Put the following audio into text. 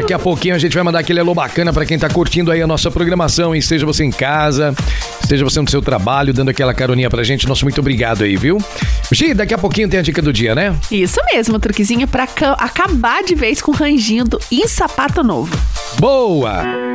Daqui a pouquinho a gente vai mandar aquele alô bacana pra quem tá curtindo aí a nossa programação. E esteja você em casa, esteja você no seu trabalho, dando aquela caroninha pra gente. Nosso muito obrigado aí, viu? Gi, daqui a pouquinho tem a dica do dia, né? Isso mesmo, Truquezinho, pra acabar de vez com o ranginho do Em Sapato Novo. Boa!